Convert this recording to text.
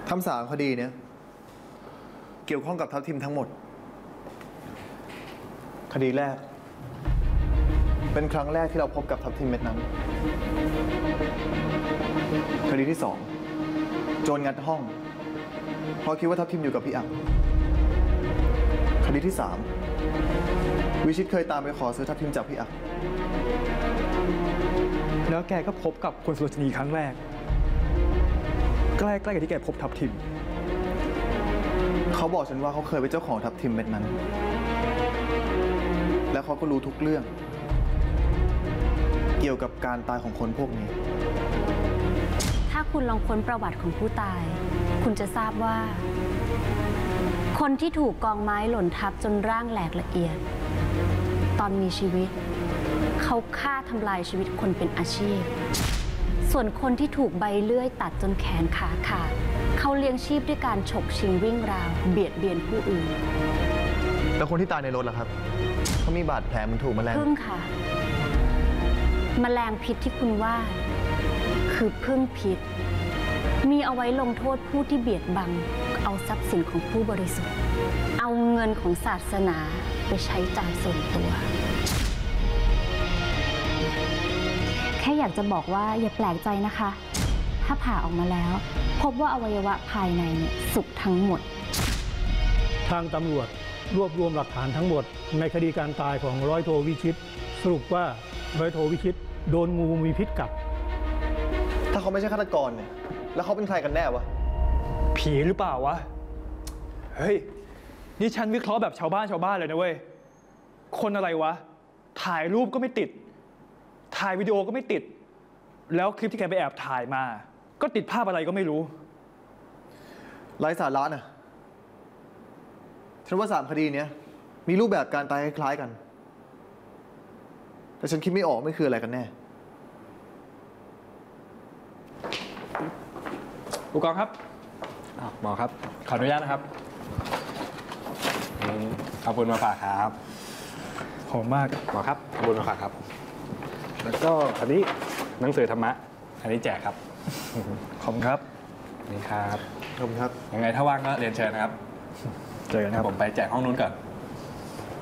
ทั้ง3 คดีเนี้ยเกี่ยวข้องกับทัพทิมทั้งหมด คดีแรกเป็นครั้งแรกที่เราพบกับทัพทิมเม็ดนั้นคดีที่2โจรงัดห้องเพราะคิดว่าทัพทิมอยู่กับพี่อักคดีที่3วิชิตเคยตามไปขอซื้อทัพทิมจากพี่อักแล้วแกก็พบกับคุณสุรชนีครั้งแรกใกล้ๆกับที่แกพบทัพทิมเขาบอกฉันว่าเขาเคยเป็นเจ้าของทัพทิมเม็ดนั้นแล้วเขาก็รู้ทุกเรื่องเกี่ยวกับการตายของคนพวกนี้ถ้าคุณลองค้นประวัติของผู้ตายคุณจะทราบว่าคนที่ถูกกองไม้หล่นทับจนร่างแหลกละเอียดตอนมีชีวิตเขาฆ่าทำลายชีวิตคนเป็นอาชีพส่วนคนที่ถูกใบเลื่อยตัดจนแขนขาขาดเขาเลี้ยงชีพด้วยการฉกชิงวิ่งราวเบียดเบียนผู้อื่นแล้วคนที่ตายในรถล่ะครับเขามีบาดแผลมันถูกแมลงพึ่งค่ะแมลงพิษที่คุณว่าคือพึ่งพิษมีเอาไว้ลงโทษผู้ที่เบียดบังเอาทรัพย์สินของผู้บริสุทธิ์เอาเงินของศาสนาไปใช้จ่ายส่วนตัวแค่อยากจะบอกว่าอย่าแปลกใจนะคะถ้าผ่าออกมาแล้วพบว่าอวัยวะภายในเนี่ยสุกทั้งหมดทางตำรวจรวบรวมหลักฐานทั้งหมดในคดีการตายของร้อยโทวิชิตสรุปว่าร้อยโทวิชิตโดนงูมีพิษกัดถ้าเขาไม่ใช่ฆาตกรเนี่ยแล้วเขาเป็นใครกันแน่วะผีหรือเปล่าวะเฮ้ยนี่ฉันวิเคราะห์แบบชาวบ้านเลยนะเว้ยคนอะไรวะถ่ายรูปก็ไม่ติดถ่ายวิดีโอก็ไม่ติดแล้วคลิปที่แกไปแอบถ่ายมาก็ติดภาพอะไรก็ไม่รู้ไร้สาระน่ะฉันว่า3 คดีเนี้ยมีรูปแบบการตายคล้ายๆกันแต่ฉันคิดไม่ออกไม่คืออะไรกันแน่ผู้กองครับหมอครับขออนุญาตนะครับขอบคุณมาฝากครับหอมมากหมอครับขอบคุณมาฝากครับแล้วก็อันนี้หนังสือธรรมะอันนี้แจกครับขอบคุณครับนี่ครับขอบคุณครับยังไงถ้าว่างก็เรียนเชิญนะครับเจอกันครับผมไปแจกห้องนู้นก่อน